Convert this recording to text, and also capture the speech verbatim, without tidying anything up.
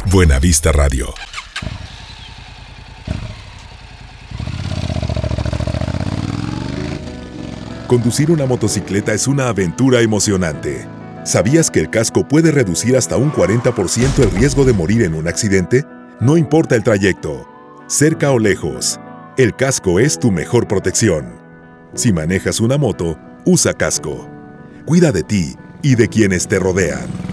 Buena Vista Radio. Conducir una motocicleta es una aventura emocionante. ¿Sabías que el casco puede reducir hasta un cuarenta por ciento el riesgo de morir en un accidente? No importa el trayecto, cerca o lejos, el casco es tu mejor protección. Si manejas una moto, usa casco. Cuida de ti y de quienes te rodean.